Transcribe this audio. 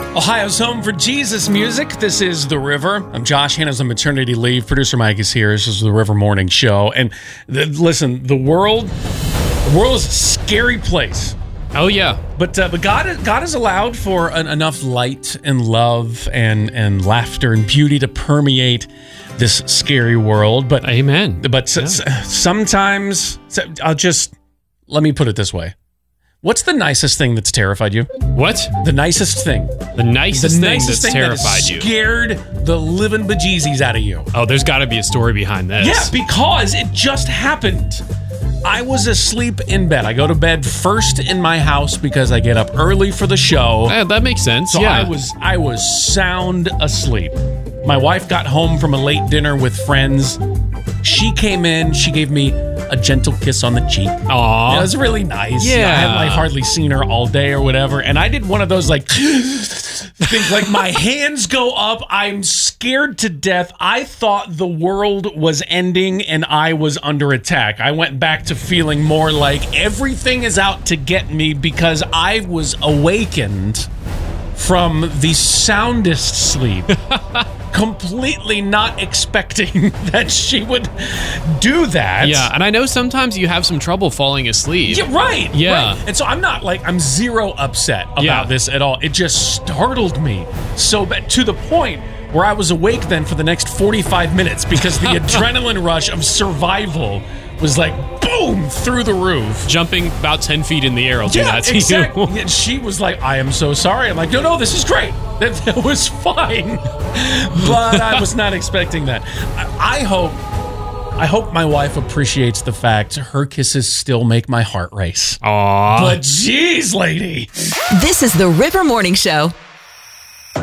Ohio's home for Jesus music. This is The River. I'm Josh Hannah's on maternity leave. Producer Mike is here. This is The River Morning Show. And listen, the world is a scary place. Oh, yeah. But God has allowed for enough light and love and laughter and beauty to permeate this scary world. But Amen. But sometimes, let me put it this way. What's the nicest thing that's terrified you? What? The nicest thing. The nicest thing that's terrified you. Scared the living bejesus out of you. Oh, there's got to be a story behind this. Yeah, because it just happened. I was asleep in bed. I go to bed first in my house because I get up early for the show. That makes sense. So yeah. I was sound asleep. My wife got home from a late dinner with friends. She came in. She gave me a gentle kiss on the cheek. Aww. It was really nice. Yeah. I had hardly seen her all day or whatever. And I did one of those things, like my hands go up. I'm scared to death. I thought the world was ending and I was under attack. I went back to feeling more like everything is out to get me because I was awakened from the soundest sleep. Completely not expecting that she would do that. Yeah, and I know sometimes you have some trouble falling asleep. Yeah, right. Yeah. Right. And so I'm zero upset about this at all. It just startled me so bad to the point where I was awake then for the next 45 minutes because the adrenaline rush of survival was like boom through the roof. Jumping about 10 feet in the air will do that to exactly. you. And she was like, I am so sorry. I'm like, no, this is great. That was fine. But I was not expecting that. I hope my wife appreciates the fact her kisses still make my heart race. Aww. But geez, lady. This is the River Morning Show.